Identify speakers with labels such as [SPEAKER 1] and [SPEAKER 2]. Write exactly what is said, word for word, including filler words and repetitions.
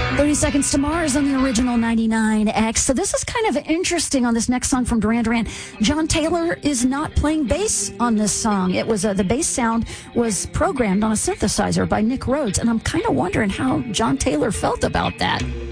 [SPEAKER 1] thirty Seconds to Mars on the original ninety-nine X. So this is kind of interesting on this next song from Duran Duran. John Taylor is not playing bass on this song. It was uh, the bass sound was programmed on a synthesizer by Nick Rhodes, and I'm kind of wondering how John Taylor felt about that.